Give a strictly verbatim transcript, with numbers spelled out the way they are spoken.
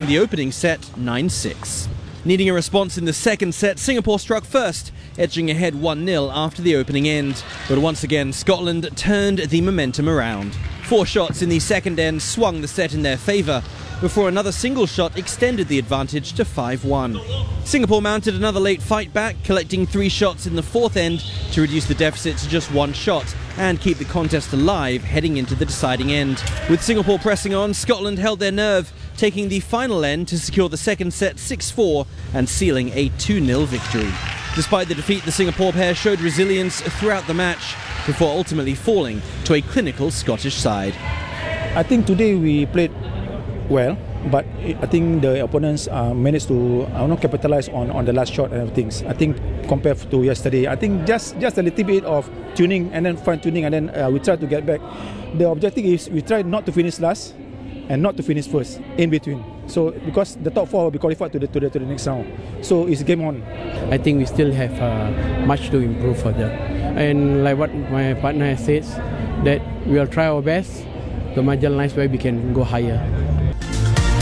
the opening set nine six. Needing a response in the second set, Singapore struck first, edging ahead one nil after the opening end. But once again, Scotland turned the momentum around. Four shots in the second end swung the set in their favour, before another single shot extended the advantage to five one. Singapore mounted another late fight back, collecting three shots in the fourth end to reduce the deficit to just one shot and keep the contest alive heading into the deciding end. With Singapore pressing on, Scotland held their nerve, taking the final end to secure the second set six four and sealing a two nil victory. Despite the defeat, the Singapore pair showed resilience throughout the match before ultimately falling to a clinical Scottish side. I think today we played well, but I think the opponents uh, managed to uh, not capitalize on, on the last shot and things. I think compared to yesterday, I think just just a little bit of tuning and then fine tuning, and then uh, we try to get back. The objective is we try not to finish last and not to finish first, in between. So because the top four will be qualified to the to the, to the next round, so it's game on. I think we still have uh, much to improve further, and like what my partner has said, that we will try our best to marginalize where we can go higher.